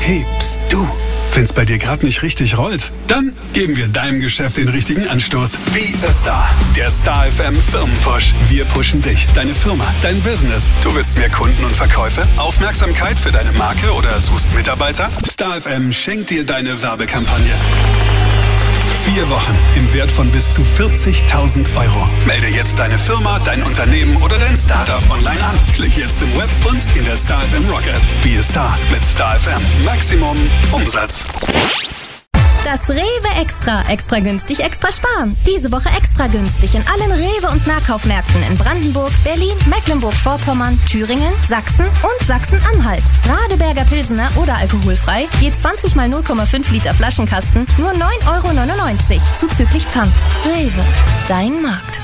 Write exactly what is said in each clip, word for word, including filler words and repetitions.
Hey, pst, du. Wenn's bei dir gerade nicht richtig rollt, dann geben wir deinem Geschäft den richtigen Anstoß. Be a Star. Der Star F M Firmenpush. Wir pushen dich, deine Firma, dein Business. Du willst mehr Kunden und Verkäufe, Aufmerksamkeit für deine Marke oder suchst Mitarbeiter? Star F M schenkt dir deine Werbekampagne. Vier Wochen im Wert von bis zu vierzigtausend Euro. Melde jetzt deine Firma, dein Unternehmen oder dein Startup online an. Klick jetzt im Web und in der Star F M Rock App. Be a Star mit Star F M. Maximum Umsatz. Das Rewe Extra. Extra günstig, extra sparen. Diese Woche extra günstig in allen Rewe- und Nahkaufmärkten in Brandenburg, Berlin, Mecklenburg-Vorpommern, Thüringen, Sachsen und Sachsen-Anhalt. Radeberger Pilsener oder alkoholfrei, je zwanzig mal null Komma fünf Liter Flaschenkasten, nur neun Euro neunundneunzig, zuzüglich Pfand. Rewe, dein Markt.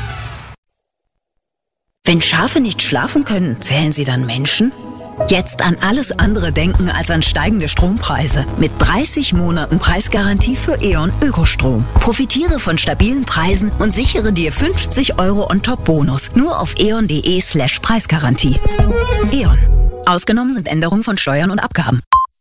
Wenn Schafe nicht schlafen können, zählen sie dann Menschen? Jetzt an alles andere denken als an steigende Strompreise. Mit dreißig Monaten Preisgarantie für E.ON Ökostrom. Profitiere von stabilen Preisen und sichere dir fünfzig Euro on top Bonus. Nur auf eon.de slash Preisgarantie. E.ON. Ausgenommen sind Änderungen von Steuern und Abgaben.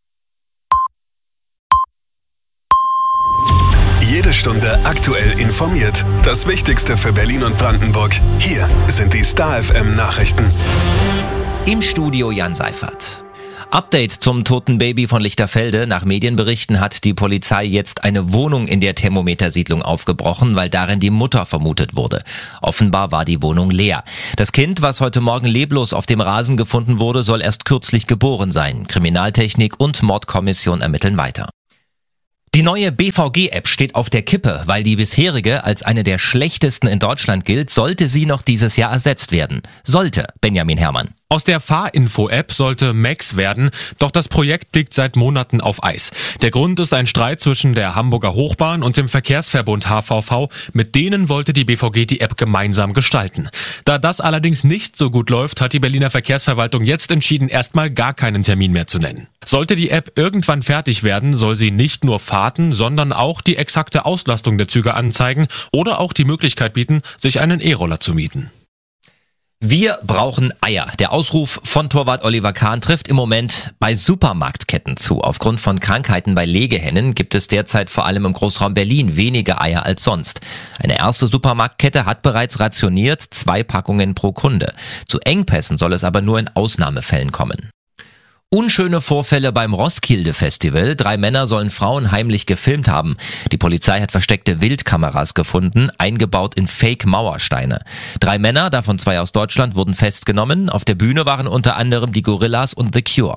Jede Stunde aktuell informiert. Das Wichtigste für Berlin und Brandenburg. Hier sind die Star F M Nachrichten. Im Studio Jan Seifert. Update zum toten Baby von Lichterfelde. Nach Medienberichten hat die Polizei jetzt eine Wohnung in der Thermometersiedlung aufgebrochen, weil darin die Mutter vermutet wurde. Offenbar war die Wohnung leer. Das Kind, was heute Morgen leblos auf dem Rasen gefunden wurde, soll erst kürzlich geboren sein. Kriminaltechnik und Mordkommission ermitteln weiter. Die neue B V G-App steht auf der Kippe, weil die bisherige als eine der schlechtesten in Deutschland gilt, sollte sie noch dieses Jahr ersetzt werden. Sollte, Benjamin Herrmann. Aus der Fahrinfo-App sollte Max werden, doch das Projekt liegt seit Monaten auf Eis. Der Grund ist ein Streit zwischen der Hamburger Hochbahn und dem Verkehrsverbund H V V. Mit denen wollte die B V G die App gemeinsam gestalten. Da das allerdings nicht so gut läuft, hat die Berliner Verkehrsverwaltung jetzt entschieden, erstmal gar keinen Termin mehr zu nennen. Sollte die App irgendwann fertig werden, soll sie nicht nur Fahrten, sondern auch die exakte Auslastung der Züge anzeigen oder auch die Möglichkeit bieten, sich einen E-Roller zu mieten. Wir brauchen Eier. Der Ausruf von Torwart Oliver Kahn trifft im Moment bei Supermarktketten zu. Aufgrund von Krankheiten bei Legehennen gibt es derzeit vor allem im Großraum Berlin weniger Eier als sonst. Eine erste Supermarktkette hat bereits rationiert, zwei Packungen pro Kunde. Zu Engpässen soll es aber nur in Ausnahmefällen kommen. Unschöne Vorfälle beim Roskilde-Festival. Drei Männer sollen Frauen heimlich gefilmt haben. Die Polizei hat versteckte Wildkameras gefunden, eingebaut in Fake-Mauersteine. Drei Männer, davon zwei aus Deutschland, wurden festgenommen. Auf der Bühne waren unter anderem die Gorillas und The Cure.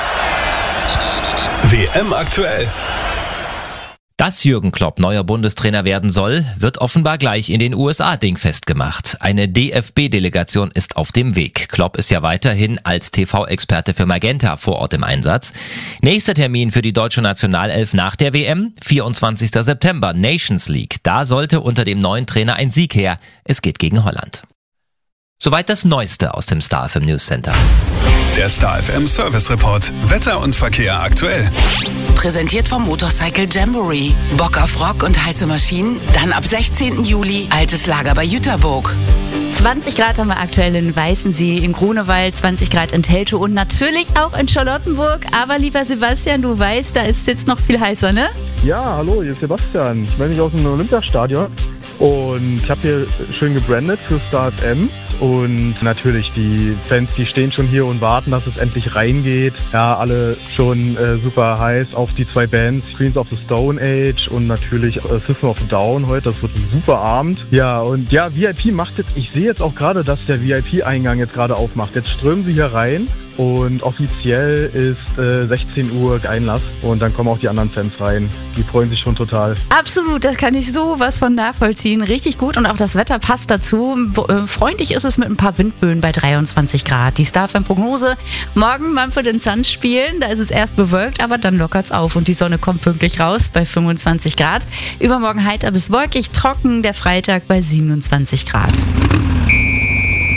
W M aktuell. Dass Jürgen Klopp neuer Bundestrainer werden soll, wird offenbar gleich in den U S A dingfest gemacht. Eine D F B-Delegation ist auf dem Weg. Klopp ist ja weiterhin als T V-Experte für Magenta vor Ort im Einsatz. Nächster Termin für die deutsche Nationalelf nach der W M, vierundzwanzigster September, Nations League. Da sollte unter dem neuen Trainer ein Sieg her. Es geht gegen Holland. Soweit das Neueste aus dem Star F M News Center. Der Star F M Service Report. Wetter und Verkehr aktuell. Präsentiert vom Motorcycle Jamboree. Bock auf Rock und heiße Maschinen? Dann ab sechzehnten Juli altes Lager bei Jüterburg. zwanzig Grad haben wir aktuell in Weißensee, in Grunewald, zwanzig Grad in Teltow und natürlich auch in Charlottenburg. Aber lieber Sebastian, du weißt, da ist es jetzt noch viel heißer, ne? Ja, hallo, hier ist Sebastian. Ich melde mich aus dem Olympiastadion und ich habe hier schön gebrandet für Star F M. Und natürlich die Fans, die stehen schon hier und warten, dass es endlich reingeht. Ja, alle schon äh, super heiß auf die zwei Bands, Queens of the Stone Age und natürlich äh, System of a Down heute. Das wird ein super Abend. Ja, und ja, V I P macht jetzt, ich sehe jetzt auch gerade, dass der V I P-Eingang jetzt gerade aufmacht. Jetzt strömen sie hier rein. Und offiziell ist äh, sechzehn Uhr Einlass und dann kommen auch die anderen Fans rein. Die freuen sich schon total. Absolut, das kann ich sowas von nachvollziehen. Richtig gut und auch das Wetter passt dazu. Äh, freundlich ist es mit ein paar Windböen bei dreiundzwanzig Grad. Die Star F M-Prognose, morgen Mumford and Sons spielen. Da ist es erst bewölkt, aber dann lockert's auf und die Sonne kommt pünktlich raus bei fünfundzwanzig Grad. Übermorgen heiter bis wolkig, trocken, der Freitag bei siebenundzwanzig Grad.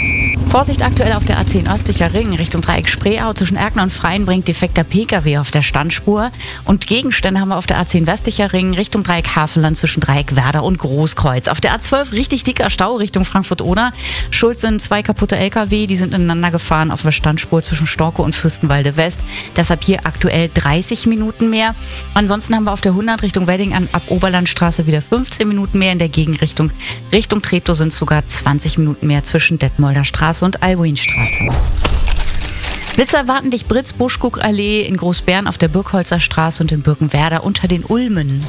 Vorsicht aktuell auf der A zehn östlicher Ring Richtung Dreieck Spreeau. Zwischen Erkner und Freien bringt defekter P K W auf der Standspur. Und Gegenstände haben wir auf der A zehn westlicher Ring Richtung Dreieck Havelland zwischen Dreieck Werder und Großkreuz. Auf der A zwölf richtig dicker Stau Richtung Frankfurt-Oder. Schuld sind zwei kaputte L K W, die sind ineinander gefahren auf der Standspur zwischen Storkow und Fürstenwalde West. Deshalb hier aktuell dreißig Minuten mehr. Ansonsten haben wir auf der hundert Richtung Wedding an ab Oberlandstraße wieder fünfzehn Minuten mehr. In der Gegenrichtung Richtung Treptow sind es sogar zwanzig Minuten mehr zwischen Detmolder Straße und Albuinstraße. Blitzer erwarten dich Britz-Buschkuck-Allee in Großbären auf der Birkholzer Straße und in Birkenwerder unter den Ulmen.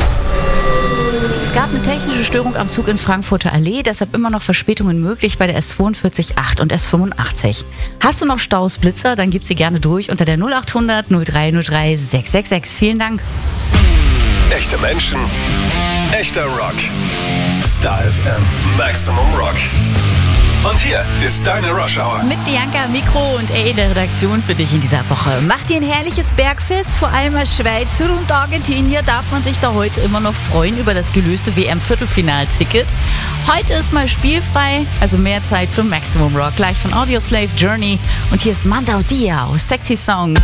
Es gab eine technische Störung am Zug in Frankfurter Allee, deshalb immer noch Verspätungen möglich bei der S zweiundvierzig acht und S fünfundachtzig. Hast du noch Staus, Blitzer, dann gib sie gerne durch unter der null achthundert null drei null drei sechs sechs sechs. Vielen Dank. Echte Menschen, echter Rock. Star F M, Maximum Rock. Und hier ist deine Rush Hour. Mit Bianca am Mikro und ey, der Redaktion für dich in dieser Woche. Macht dir ein herrliches Bergfest, vor allem als Schweizer und Argentinier darf man sich da heute immer noch freuen über das gelöste W M-Viertelfinalticket. Heute ist mal spielfrei, also mehr Zeit für Maximum Rock. Gleich von Audioslave Journey. Und hier ist Mandau Dia, Sexy Song.